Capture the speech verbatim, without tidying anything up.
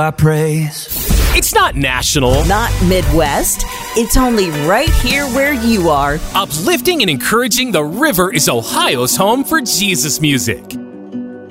I praise. It's not national. Not Midwest. It's only right here where you are. Uplifting and encouraging, the River is Ohio's home for Jesus music.